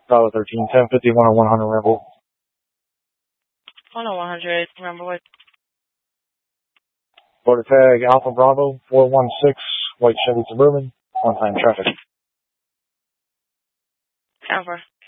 Dollar 13, 1051 on 100 Ramble. On 100 Ramble with. Border tag Alpha Bravo 416, white Chevy Suburban, on time traffic. Over.